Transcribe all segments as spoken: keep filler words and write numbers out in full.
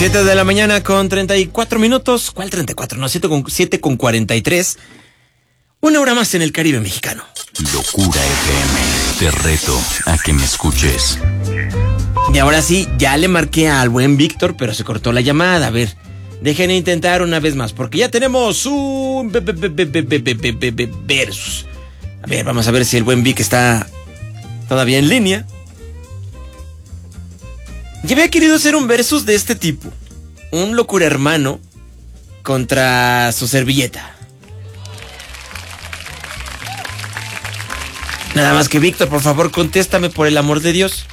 siete de la mañana con treinta y cuatro minutos. ¿Cuál treinta y cuatro? No, siete con, siete con cuarenta y tres. Una hora más en el Caribe mexicano. Locura F M. Te reto a que me escuches. Y ahora sí, ya le marqué al buen Víctor, pero se cortó la llamada. A ver, dejen intentar una vez más, porque ya tenemos un versus. A ver, vamos a ver si el buen Vic está todavía en línea. Yo había querido hacer un versus de este tipo. Un locura hermano contra su servilleta. Nada más que Víctor, por favor, contéstame por el amor de Dios.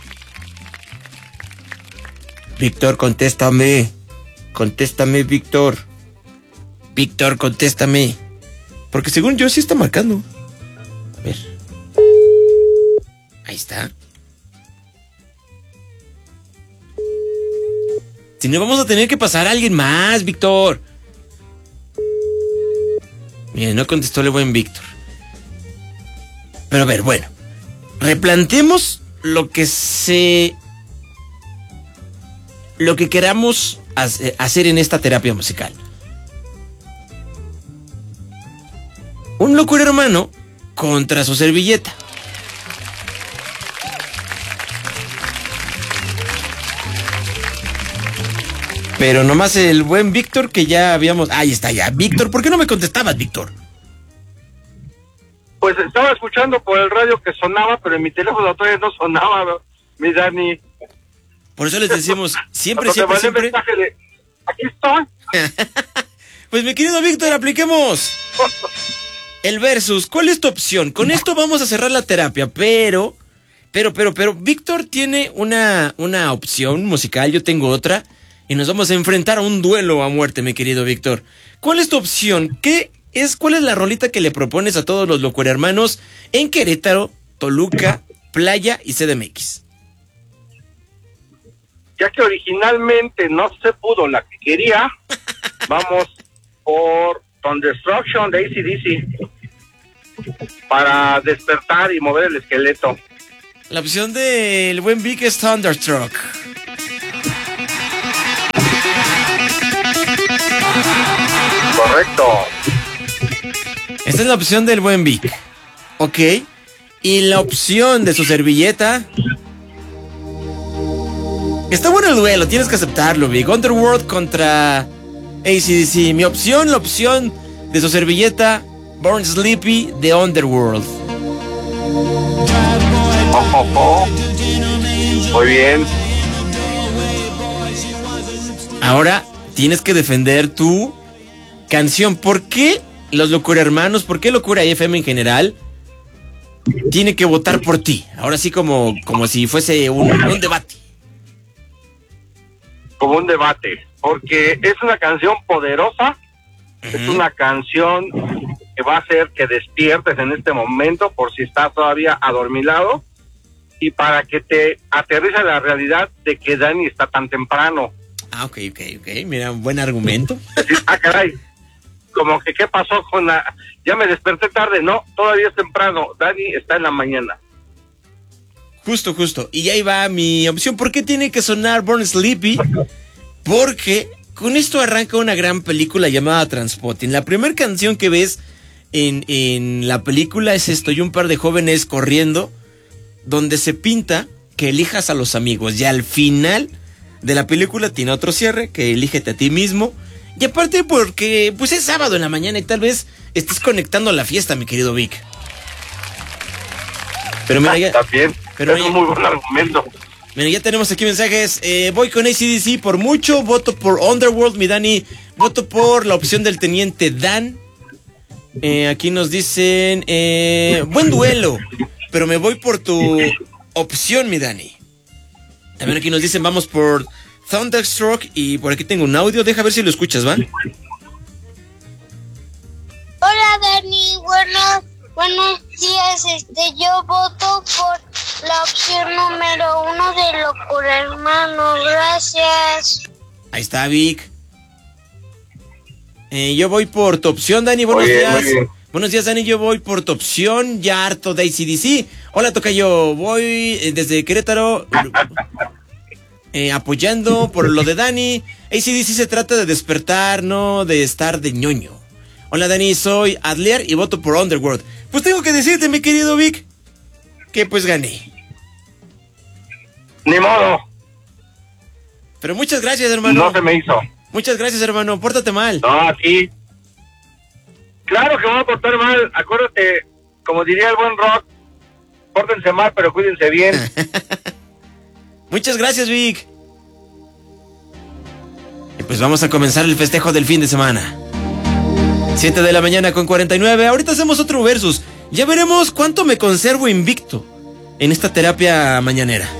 Víctor, contéstame. Contéstame, Víctor. Víctor, contéstame. Porque según yo sí está marcando. A ver. Ahí está. Si no, vamos a tener que pasar a alguien más, Víctor. Miren, no contestó el buen Víctor. Pero a ver, bueno. Replantemos lo que se... Lo que queramos hacer en esta terapia musical. Un locura hermano contra su servilleta. Pero nomás el buen Víctor que ya habíamos... Ahí está ya. Víctor, ¿por qué no me contestabas, Víctor? Pues estaba escuchando por el radio que sonaba, pero en mi teléfono todavía no sonaba, mi Dani. Por eso les decimos, siempre, siempre, siempre... De, aquí estoy. Pues mi querido Víctor, apliquemos el versus. ¿Cuál es tu opción? Con esto vamos a cerrar la terapia, pero... Pero, pero, pero, Víctor tiene una, una opción musical, yo tengo otra... Y nos vamos a enfrentar a un duelo a muerte, mi querido Víctor. ¿Cuál es tu opción? ¿Qué es, cuál es la rolita que le propones a todos los locura hermanos en Querétaro, Toluca, Playa y C D M X? Ya que originalmente no se pudo la que quería, vamos por Thunderstruction de A C D C para despertar y mover el esqueleto. La opción del buen Vic es Thunderstruck. Correcto. Esta es la opción del buen Vic. Ok. Y la opción de su servilleta. Está bueno el duelo, tienes que aceptarlo, Vic. Underworld contra A C D C. Mi opción, la opción de su servilleta, Born Sleepy de Underworld. Oh, oh, oh. Muy bien. Ahora tienes que defender tu canción. ¿Por qué los locura hermanos? ¿Por qué Locura F M en general tiene que votar por ti? Ahora sí como, como si fuese un, un debate. Como un debate, porque es una canción poderosa, uh-huh. Es una canción que va a hacer que despiertes en este momento por si estás todavía adormilado y para que te aterriza la realidad de que Dani está tan temprano. Ah, ok, ok, ok, mira, un buen argumento. Ah, caray, como que qué pasó con la... Ya me desperté tarde, no, todavía es temprano, Dani está en la mañana. Justo, justo. Y ahí va mi opción. ¿Por qué tiene que sonar Born Sleepy? Porque con esto arranca una gran película llamada Transpotting. La primera canción que ves en, en la película es esto, y un par de jóvenes corriendo, donde se pinta que elijas a los amigos. Y al final de la película tiene otro cierre, que elígete a ti mismo. Y aparte porque pues es sábado en la mañana y tal vez estés conectando a la fiesta, mi querido Vic. Pero mira, ya... También. Pero es un muy buen argumento. Mira, ya tenemos aquí mensajes. Eh, voy con A C D C por mucho. Voto por Underworld, mi Dani. Voto por la opción del teniente Dan. Eh, aquí nos dicen... Eh, buen duelo. Pero me voy por tu opción, mi Dani. También aquí nos dicen vamos por Thunderstruck. Y por aquí tengo un audio. Deja ver si lo escuchas, ¿va? Hola, Dani. Bueno... Buenos días, este, yo voto por la opción número uno de Locura Hermano, gracias. Ahí está, Vic. Eh, yo voy por tu opción, Dani, buenos Oye, días. Buenos días, Dani, yo voy por tu opción, ya harto de A C D C. Hola, tocayo, voy desde Querétaro. eh, apoyando por lo de Dani. A C D C se trata de despertar, no de estar de ñoño. Hola Dani, soy Adler y voto por Underworld. Pues tengo que decirte, mi querido Vic, que pues gané. Ni modo. Pero muchas gracias, hermano. No se me hizo. Muchas gracias, hermano. Pórtate mal. No, sí. Claro que me voy a portar mal. Acuérdate, como diría el buen Rock, pórtense mal, pero cuídense bien. Muchas gracias, Vic. Y pues vamos a comenzar el festejo del fin de semana. siete de la mañana con cuarenta y nueve. Ahorita hacemos otro versus. Ya veremos cuánto me conservo invicto en esta terapia mañanera.